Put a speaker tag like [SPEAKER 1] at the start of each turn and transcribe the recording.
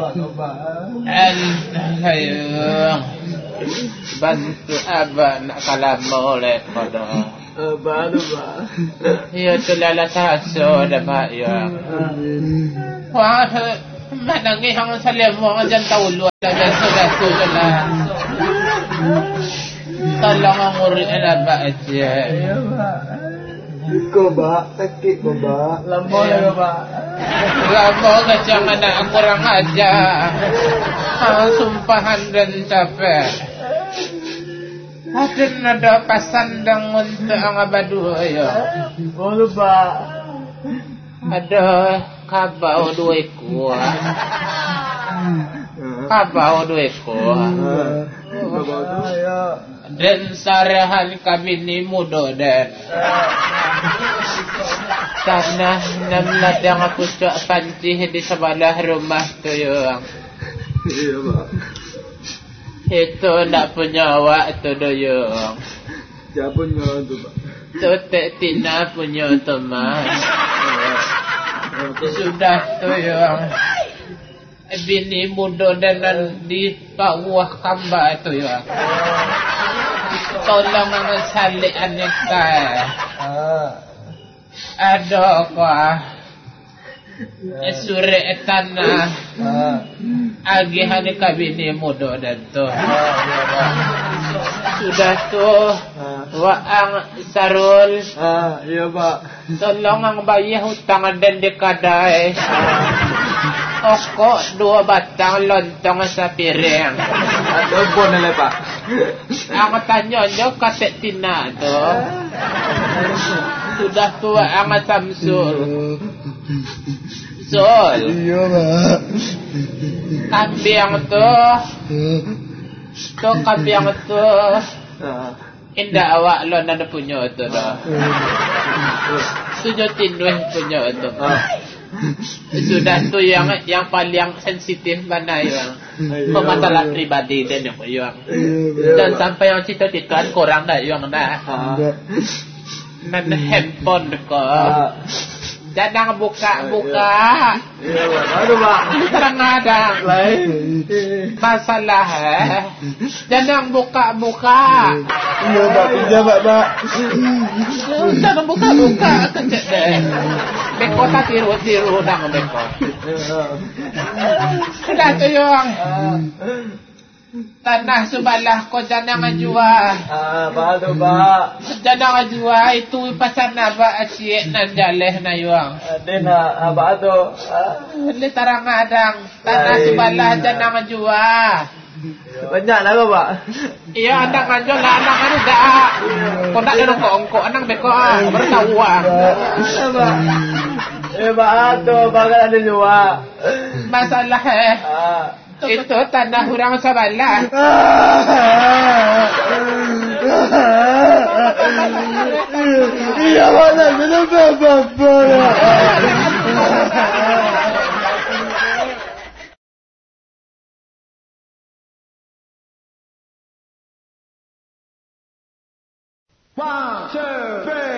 [SPEAKER 1] Ayo bantu abah nak kalam oleh pada ya tulala taso dapat ya wah mana ngi hang salam mo jan taulu ada sudah sudah tolong nguri abah aja
[SPEAKER 2] Ko ba sakit ko ba
[SPEAKER 1] lambo na ba lambo ka jangan nak kurang aja sumpahan dan capek atin ada pasandang untuk ang abadu ayo
[SPEAKER 2] Bolo ba
[SPEAKER 1] ada kabau dua ekor kabau dua ekor dan sarahan kabini mudo dan tanah nam ladang aku cak panci di sebelah rumah tu yang
[SPEAKER 2] iya ba
[SPEAKER 1] itu nak punya awak tu doyong
[SPEAKER 2] siapa nyo tu ba
[SPEAKER 1] tu tak tina punya teman sudah tu yang bini muda dan di bawah kamba tu ya tolong salik aneka ada apa sore tanah agi hari kabini muda dan tu sudah tu waang sarul
[SPEAKER 2] iya pak
[SPEAKER 1] tolong ang bayar hutang dan dekadai okok 2 batang lontong sa piring
[SPEAKER 2] ada bon le pak
[SPEAKER 1] ang tanya nyo katek tina tu sudah tua ang Samsul Sol
[SPEAKER 2] iya pak
[SPEAKER 1] kambing tu kambing tu indah awak lo nada punya tu dah sujutin weh punya tu sudah tu yang paling sensitif mana yang masalah pribadi dan yang dan sampai yang cita-cita korang dah yang dah nan handphone ko jangan buka
[SPEAKER 2] iya aduh pak
[SPEAKER 1] kadang-kadang masalah jangan buka
[SPEAKER 2] iya pak pinjam pak
[SPEAKER 1] jangan buka kecek deh beko tak tiru nang beko sudah tu yang tanah sebelah ko jangan jual
[SPEAKER 2] baru pak
[SPEAKER 1] jangan jual itu pasal naba asyik nan jaleh na yuang
[SPEAKER 2] dena apa tu
[SPEAKER 1] le tarang adang tanah sebelah jangan jual
[SPEAKER 2] banyak lah pak
[SPEAKER 1] iya andang anjo lah andang anu dak kau tak ada ongkok andang beko bertahu
[SPEAKER 2] pak tu bakal ada jual
[SPEAKER 1] masalah itu tanah orang sebelah
[SPEAKER 2] iya mana kenapa One, two, three.